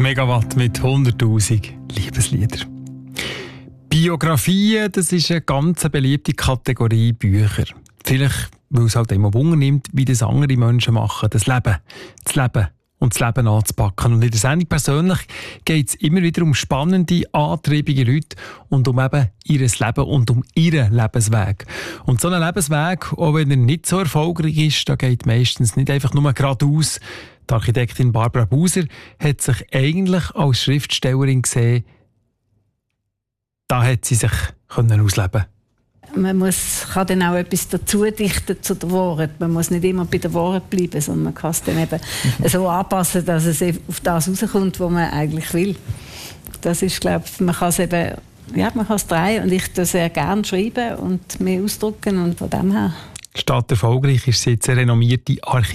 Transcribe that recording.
Megawatt mit 100'000 Liebeslieder. Biografien, das ist eine ganz beliebte Kategorie Bücher. Vielleicht, weil es halt immer Wunder nimmt, wie das andere Menschen machen, das Leben und das Leben anzupacken. Und in der Sendung persönlich geht es immer wieder um spannende, antriebige Leute und um eben ihr Leben und um ihren Lebensweg. Und so ein Lebensweg, auch wenn er nicht so erfolgreich ist, da geht meistens nicht einfach nur geradeaus. Die Architektin Barbara Buser hat sich eigentlich als Schriftstellerin gesehen, da hat sie sich ausleben. Man kann dann auch etwas dazu dichten zu der Wahrheit. Man muss nicht immer bei der Wahrheit bleiben, sondern man kann es dann eben so anpassen, dass es auf das rauskommt, was man eigentlich will. Das ist, glaube ich, man kann es eben, ja, man kann es drehen und ich tue sehr gerne schreiben und mehr ausdrücken und von dem her. Statt erfolgreich ist sie jetzt eine renommierte Architektin.